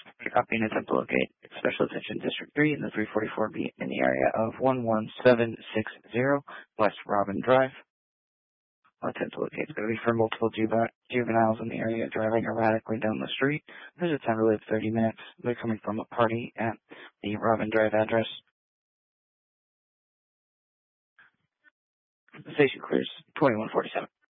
Copy and attempt to locate Special Attention District 3 in the 344B in the area of 11760 West Robin Drive. Attempt to locate is going to be for multiple juveniles in the area driving erratically down the street. There's a time delay of 30 minutes. They're coming from a party at the Robin Drive address. The station clears 2147.